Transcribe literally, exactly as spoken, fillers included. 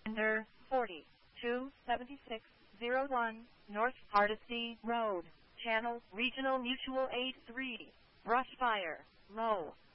Under forty-two seventy-six oh one North Hardesty Road, Channel Regional Mutual Aid three. Brush fire. Low.